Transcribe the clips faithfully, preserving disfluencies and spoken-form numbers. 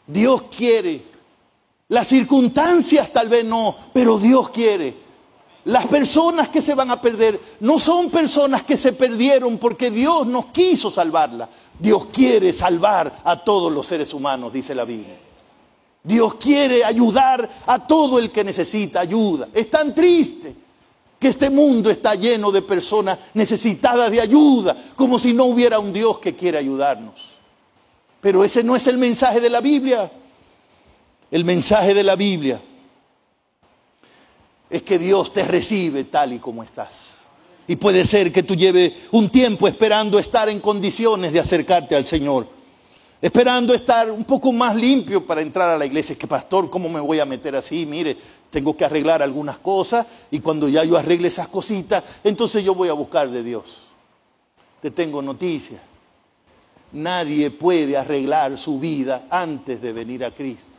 Dios quiere. Las circunstancias tal vez no, pero Dios quiere. Las personas que se van a perder no son personas que se perdieron porque Dios no quiso salvarlas. Dios quiere salvar a todos los seres humanos, dice la Biblia. Dios quiere ayudar a todo el que necesita ayuda. Es tan triste que este mundo está lleno de personas necesitadas de ayuda, como si no hubiera un Dios que quiere ayudarnos. Pero ese no es el mensaje de la Biblia. El mensaje de la Biblia es que Dios te recibe tal y como estás. Y puede ser que tú lleves un tiempo esperando estar en condiciones de acercarte al Señor. Esperando estar un poco más limpio para entrar a la iglesia. Es que, pastor, ¿cómo me voy a meter así? Mire, tengo que arreglar algunas cosas y cuando ya yo arregle esas cositas, entonces yo voy a buscar de Dios. Te tengo noticias. Nadie puede arreglar su vida antes de venir a Cristo.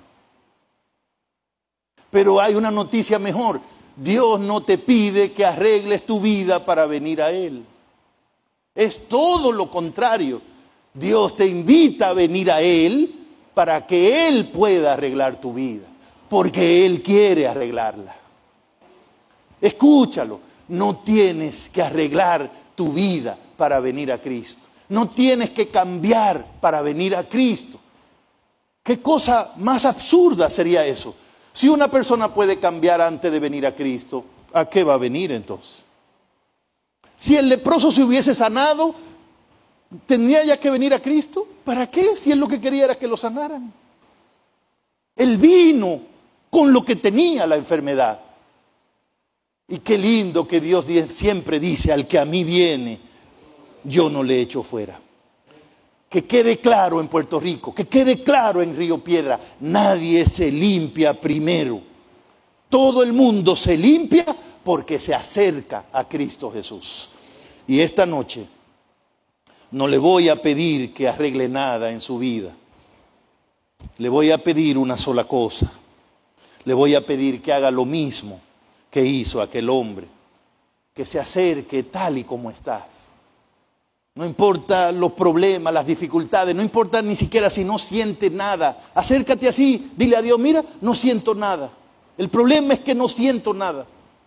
Pero hay una noticia mejor. Dios no te pide que arregles tu vida para venir a Él. Es todo lo contrario. Dios te invita a venir a Él para que Él pueda arreglar tu vida. Porque Él quiere arreglarla. Escúchalo. No tienes que arreglar tu vida para venir a Cristo. No tienes que cambiar para venir a Cristo. ¿Qué cosa más absurda sería eso? Si una persona puede cambiar antes de venir a Cristo, ¿a qué va a venir entonces? Si el leproso se hubiese sanado, ¿tenía ya que venir a Cristo? ¿Para qué? Si él lo que quería era que lo sanaran. Él vino con lo que tenía la enfermedad. Y qué lindo que Dios siempre dice, al que a mí viene, yo no le echo fuera. Que quede claro en Puerto Rico, que quede claro en Río Piedra, nadie se limpia primero. Todo el mundo se limpia porque se acerca a Cristo Jesús. Y esta noche no le voy a pedir que arregle nada en su vida. Le voy a pedir una sola cosa. Le voy a pedir que haga lo mismo que hizo aquel hombre. Que se acerque tal y como estás. No importa los problemas, las dificultades, no importa ni siquiera si no siente nada. Acércate así, dile a Dios, mira, no siento nada. El problema es que no siento nada.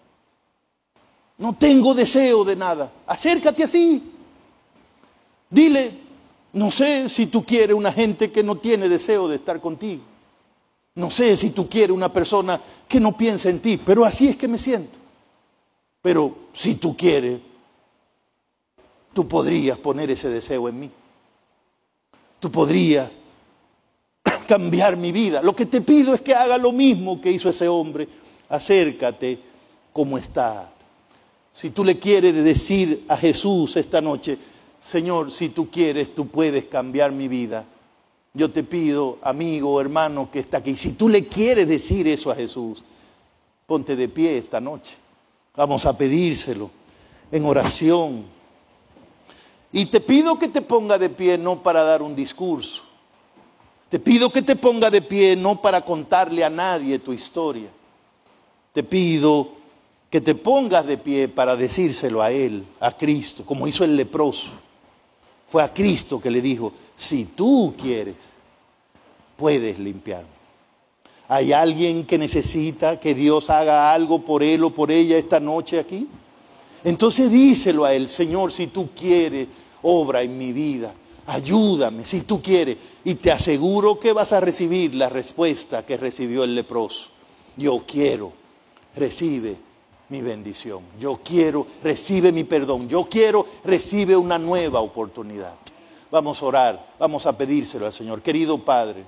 No tengo deseo de nada. Acércate así. Dile, no sé si tú quieres una gente que no tiene deseo de estar contigo. No sé si tú quieres una persona que no piensa en ti, pero así es que me siento. Pero si tú quieres, tú podrías poner ese deseo en mí. Tú podrías cambiar mi vida. Lo que te pido es que haga lo mismo que hizo ese hombre. Acércate como está. Si tú le quieres decir a Jesús esta noche, Señor, si tú quieres, tú puedes cambiar mi vida. Yo te pido, amigo, hermano que está aquí, si tú le quieres decir eso a Jesús, ponte de pie esta noche. Vamos a pedírselo en oración. Y te pido que te ponga de pie no para dar un discurso. Te pido que te ponga de pie no para contarle a nadie tu historia. Te pido que te pongas de pie para decírselo a Él, a Cristo, como hizo el leproso. Fue a Cristo que le dijo, si tú quieres, puedes limpiarme. ¿Hay alguien que necesita que Dios haga algo por él o por ella esta noche aquí? Entonces díselo a Él, Señor, si tú quieres, obra en mi vida, ayúdame, si tú quieres. Y te aseguro que vas a recibir la respuesta que recibió el leproso. Yo quiero, recibe mi bendición. Yo quiero, recibe mi perdón. Yo quiero, recibe una nueva oportunidad. Vamos a orar, vamos a pedírselo al Señor. Querido Padre,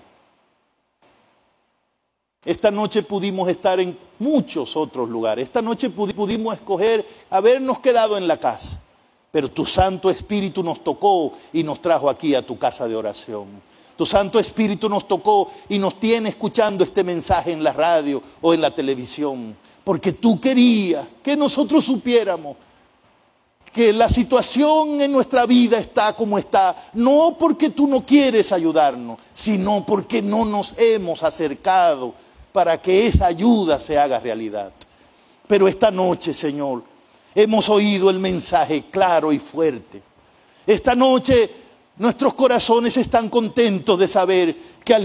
esta noche pudimos estar en muchos otros lugares. Esta noche pudimos escoger habernos quedado en la casa. Pero tu Santo Espíritu nos tocó y nos trajo aquí a tu casa de oración. Tu Santo Espíritu nos tocó y nos tiene escuchando este mensaje en la radio o en la televisión. Porque tú querías que nosotros supiéramos que la situación en nuestra vida está como está. No porque tú no quieres ayudarnos, sino porque no nos hemos acercado para que esa ayuda se haga realidad. Pero esta noche, Señor, hemos oído el mensaje claro y fuerte. Esta noche nuestros corazones están contentos de saber que al